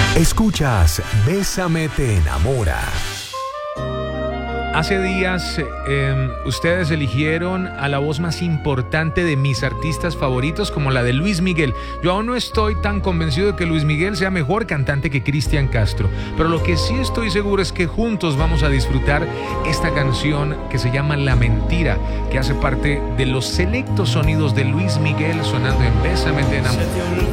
Escuchas Bésame te enamora. Hace días ustedes eligieron a la voz más importante de mis artistas favoritos, como la de Luis Miguel. Yo aún no estoy tan convencido de que Luis Miguel sea mejor cantante que Cristian Castro, pero lo que sí estoy seguro es que juntos vamos a disfrutar esta canción que se llama La Mentira, que hace parte de los selectos sonidos de Luis Miguel sonando en Bésame te enamora.